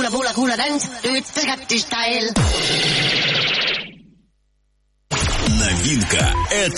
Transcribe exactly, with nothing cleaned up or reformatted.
Hula Hula Dance, do it Sagatti style. Новинка этого